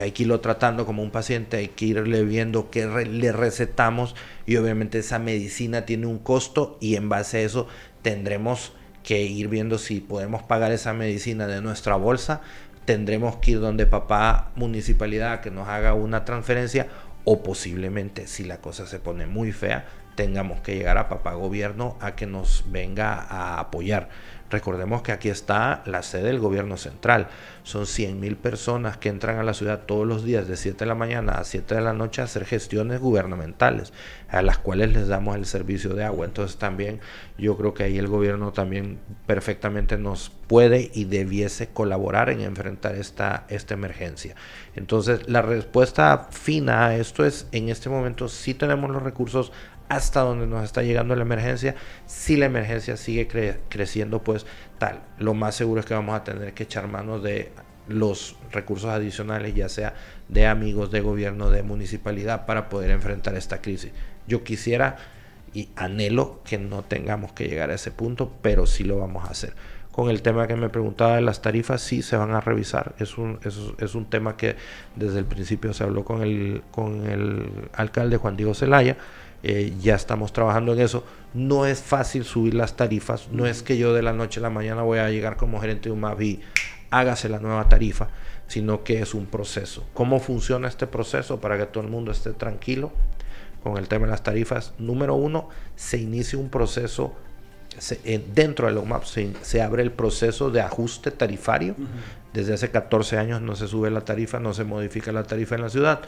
hay que irlo tratando como un paciente, hay que irle viendo qué le recetamos y obviamente esa medicina tiene un costo y en base a eso tendremos que ir viendo si podemos pagar esa medicina de nuestra bolsa, tendremos que ir donde papá municipalidad que nos haga una transferencia o posiblemente si la cosa se pone muy fea tengamos que llegar a papá gobierno a que nos venga a apoyar. Recordemos que aquí está la sede del gobierno central. Son 100,000 personas que entran a la ciudad todos los días de 7 de la mañana a 7 de la noche a hacer gestiones gubernamentales, a las cuales les damos el servicio de agua. Entonces también yo creo que ahí el gobierno también perfectamente nos puede y debiese colaborar en enfrentar esta emergencia. Entonces la respuesta fina a esto es, en este momento sí tenemos los recursos hasta donde nos está llegando la emergencia. Si la emergencia sigue creciendo, pues tal, lo más seguro es que vamos a tener que echar mano de los recursos adicionales, ya sea de amigos, de gobierno, de municipalidad, para poder enfrentar esta crisis. Yo quisiera y anhelo que no tengamos que llegar a ese punto, pero sí lo vamos a hacer. Con el tema que me preguntaba de las tarifas, sí se van a revisar. Es un tema que desde el principio se habló con el alcalde Juan Diego Zelaya. Ya estamos trabajando en eso. No es fácil subir las tarifas. No es que yo de la noche a la mañana voy a llegar como gerente de UMAP y hágase la nueva tarifa, sino que es un proceso. ¿Cómo funciona este proceso para que todo el mundo esté tranquilo con el tema de las tarifas? Número uno, se inicia un proceso dentro de la UMAP, se abre el proceso de ajuste tarifario. Desde hace 14 años no se sube la tarifa, no se modifica la tarifa en la ciudad.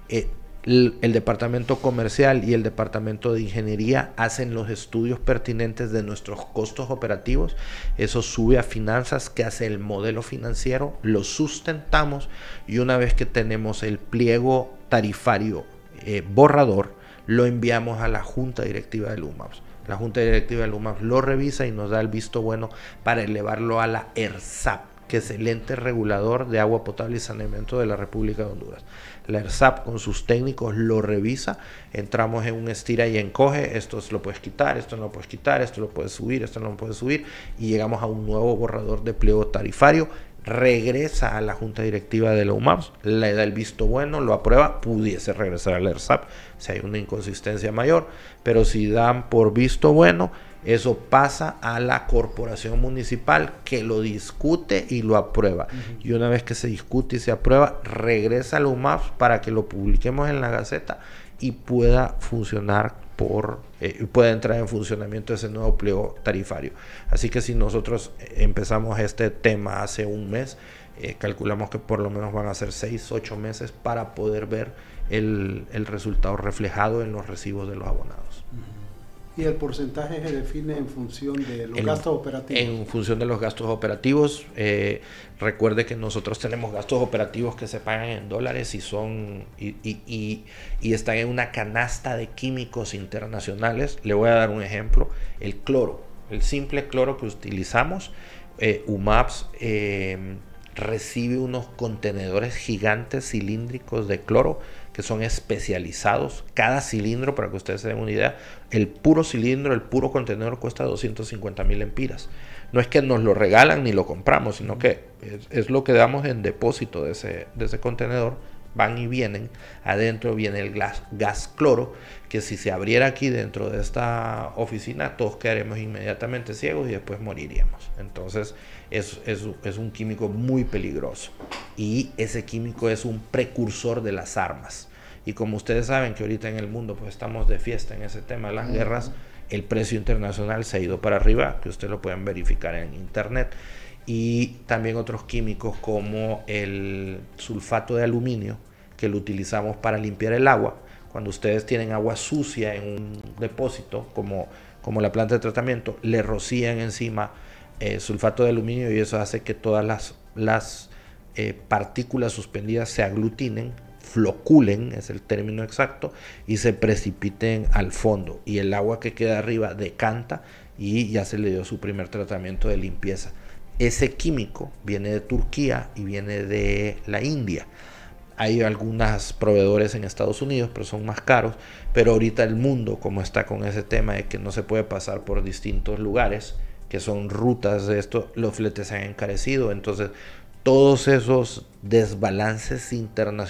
El departamento comercial y el departamento de ingeniería hacen los estudios pertinentes de nuestros costos operativos. Eso sube a finanzas, que hace el modelo financiero, lo sustentamos y una vez que tenemos el pliego tarifario borrador, lo enviamos a la junta directiva del UMAPS. La junta directiva del UMAPS lo revisa y nos da el visto bueno para elevarlo a la ERSAP, que es el ente regulador de agua potable y saneamiento de la República de Honduras. La ERSAP con sus técnicos lo revisa, entramos en un estira y encoge, esto se lo puedes quitar, esto no lo puedes quitar, esto lo puedes subir, esto no lo puedes subir, y llegamos a un nuevo borrador de pliego tarifario. Regresa a la junta directiva de la UMAPS, le da el visto bueno, lo aprueba, pudiese regresar a la ERSAP si hay una inconsistencia mayor, pero si dan por visto bueno, eso pasa a la corporación municipal, que lo discute y lo aprueba. Y una vez que se discute y se aprueba, regresa a la UMAPS para que lo publiquemos en la Gaceta y pueda funcionar pueda entrar en funcionamiento ese nuevo pliego tarifario. Así que si nosotros empezamos este tema hace un mes, calculamos que por lo menos van a ser 6-8 meses para poder ver el resultado reflejado en los recibos de los abonados. ¿Y el porcentaje se define en función de los gastos operativos? En función de los gastos operativos. Recuerde que nosotros tenemos gastos operativos que se pagan en dólares y están en una canasta de químicos internacionales. Le voy a dar un ejemplo. El cloro, el simple cloro que utilizamos, UMAPS recibe unos contenedores gigantes cilíndricos de cloro que son especializados. Cada cilindro, para que ustedes se den una idea, el puro cilindro, el puro contenedor cuesta 250,000 empiras. No es que nos lo regalan ni lo compramos, sino que es lo que damos en depósito de ese contenedor. Van y vienen. Adentro viene el gas cloro, que si se abriera aquí dentro de esta oficina, todos quedaremos inmediatamente ciegos y después moriríamos. Entonces es un químico muy peligroso, y ese químico es un precursor de las armas. Y como ustedes saben que ahorita en el mundo pues estamos de fiesta en ese tema de las guerras, el precio internacional se ha ido para arriba, que ustedes lo pueden verificar en internet. Y también otros químicos como el sulfato de aluminio, que lo utilizamos para limpiar el agua. Cuando ustedes tienen agua sucia en un depósito, como la planta de tratamiento, le rocían encima sulfato de aluminio, y eso hace que todas las partículas suspendidas se aglutinen, floculen, es el término exacto, y se precipiten al fondo, y el agua que queda arriba decanta y ya se le dio su primer tratamiento de limpieza. Ese químico viene de Turquía y viene de la India. Hay algunos proveedores en Estados Unidos, pero son más caros. Pero ahorita el mundo, como está con ese tema de que no se puede pasar por distintos lugares, que son rutas de esto, los fletes se han encarecido. Entonces, todos esos desbalances internacionales